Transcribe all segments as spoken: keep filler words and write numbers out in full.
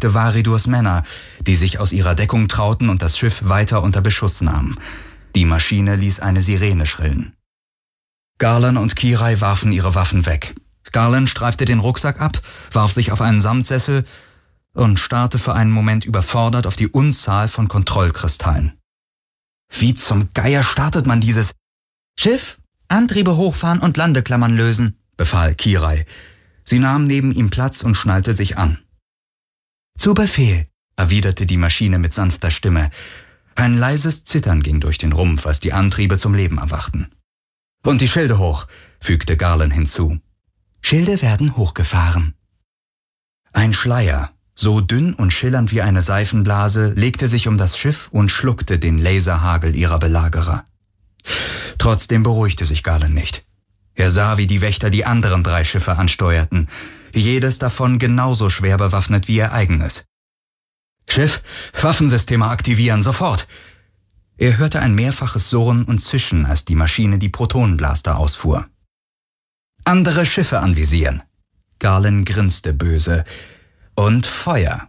verfolgte Varidurs Männer, die sich aus ihrer Deckung trauten und das Schiff weiter unter Beschuss nahmen. Die Maschine ließ eine Sirene schrillen. Garland und Kirai warfen ihre Waffen weg. Garland streifte den Rucksack ab, warf sich auf einen Samtsessel und starrte für einen Moment überfordert auf die Unzahl von Kontrollkristallen. Wie zum Geier startet man dieses? Schiff, Antriebe hochfahren und Landeklammern lösen, befahl Kirai. Sie nahm neben ihm Platz und schnallte sich an. Zu Befehl, erwiderte die Maschine mit sanfter Stimme. Ein leises Zittern ging durch den Rumpf, als die Antriebe zum Leben erwachten. Und die Schilde hoch, fügte Garland hinzu. Schilde werden hochgefahren. Ein Schleier, so dünn und schillernd wie eine Seifenblase, legte sich um das Schiff und schluckte den Laserhagel ihrer Belagerer. Trotzdem beruhigte sich Garland nicht. Er sah, wie die Wächter die anderen drei Schiffe ansteuerten, jedes davon genauso schwer bewaffnet wie ihr eigenes. Schiff, Waffensysteme aktivieren, sofort! Er hörte ein mehrfaches Surren und Zischen, als die Maschine die Protonenblaster ausfuhr. Andere Schiffe anvisieren. Garland grinste böse. Und Feuer.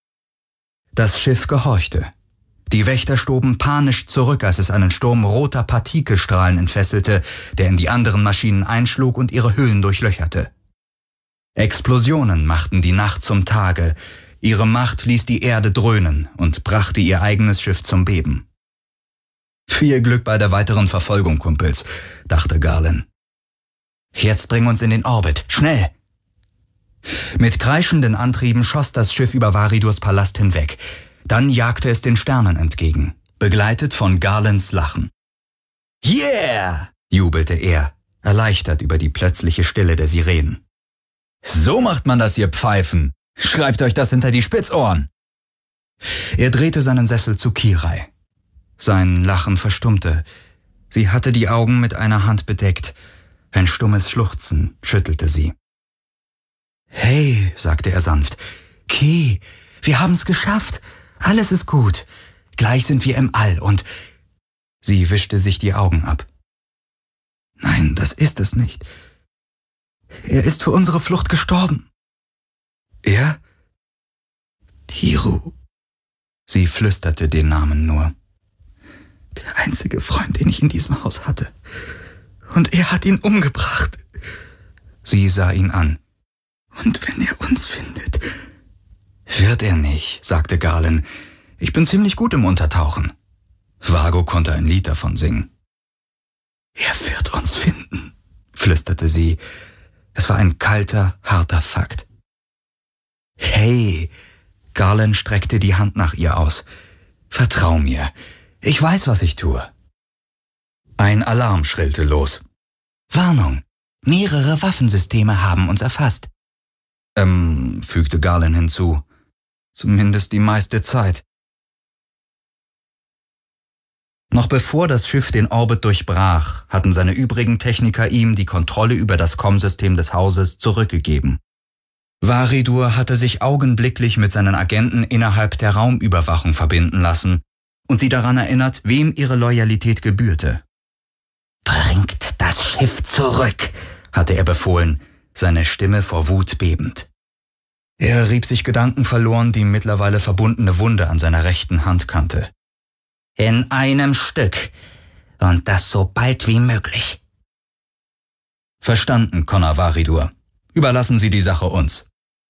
Das Schiff gehorchte. Die Wächter stoben panisch zurück, als es einen Sturm roter Partikelstrahlen entfesselte, der in die anderen Maschinen einschlug und ihre Hüllen durchlöcherte. Explosionen machten die Nacht zum Tage. Ihre Macht ließ die Erde dröhnen und brachte ihr eigenes Schiff zum Beben. Viel Glück bei der weiteren Verfolgung, Kumpels, dachte Garland. Jetzt bring uns in den Orbit, schnell! Mit kreischenden Antrieben schoss das Schiff über Varidurs Palast hinweg. Dann jagte es den Sternen entgegen, begleitet von Garlands Lachen. Yeah! Jubelte er, erleichtert über die plötzliche Stille der Sirenen. So macht man das, ihr Pfeifen! Schreibt euch das hinter die Spitzohren! Er drehte seinen Sessel zu Kirai. Sein Lachen verstummte. Sie hatte die Augen mit einer Hand bedeckt. Ein stummes Schluchzen schüttelte sie. Hey, sagte er sanft. Ki, wir haben's geschafft. Alles ist gut. Gleich sind wir im All und... Sie wischte sich die Augen ab. Nein, das ist es nicht. Er ist für unsere Flucht gestorben. Er? Tiru. Sie flüsterte den Namen nur. Der einzige Freund, den ich in diesem Haus hatte. Und er hat ihn umgebracht. Sie sah ihn an. Und wenn er uns findet... Wird er nicht, sagte Garland. Ich bin ziemlich gut im Untertauchen. Vago konnte ein Lied davon singen. Er wird uns finden, flüsterte sie. Es war ein kalter, harter Fakt. Hey, Garland streckte die Hand nach ihr aus. Vertrau mir, ich weiß, was ich tue. Ein Alarm schrillte los. Warnung, mehrere Waffensysteme haben uns erfasst. Ähm, fügte Garland hinzu. Zumindest die meiste Zeit. Noch bevor das Schiff den Orbit durchbrach, hatten seine übrigen Techniker ihm die Kontrolle über das Kommsystem des Hauses zurückgegeben. Varidur hatte sich augenblicklich mit seinen Agenten innerhalb der Raumüberwachung verbinden lassen und sie daran erinnert, wem ihre Loyalität gebührte. »Bringt das Schiff zurück«, hatte er befohlen, seine Stimme vor Wut bebend. Er rieb sich gedankenverloren die mittlerweile verbundene Wunde an seiner rechten Handkante. »In einem Stück. Und das so bald wie möglich.« »Verstanden, Connor Varidur. Überlassen Sie die Sache uns.«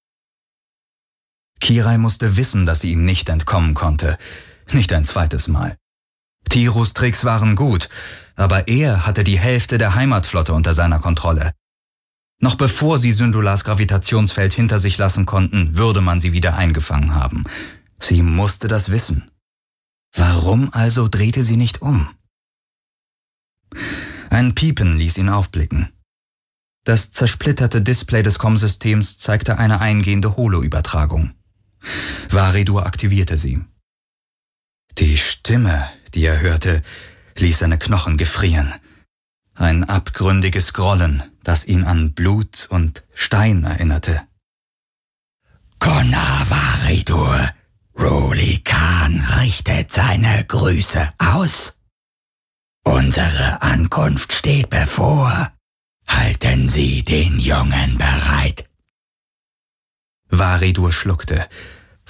Kirai musste wissen, dass sie ihm nicht entkommen konnte. Nicht ein zweites Mal. Tirus Tricks waren gut, aber er hatte die Hälfte der Heimatflotte unter seiner Kontrolle. Noch bevor sie Syndulars Gravitationsfeld hinter sich lassen konnten, würde man sie wieder eingefangen haben. Sie musste das wissen. Warum also drehte sie nicht um? Ein Piepen ließ ihn aufblicken. Das zersplitterte Display des Kommsystems zeigte eine eingehende Holo-Übertragung. Varidur aktivierte sie. Die Stimme, die er hörte, ließ seine Knochen gefrieren. Ein abgründiges Grollen, das ihn an Blut und Stein erinnerte. Connor Varidur, Ruli Khan richtet seine Grüße aus. Unsere Ankunft steht bevor. Halten Sie den Jungen bereit. Varidur schluckte.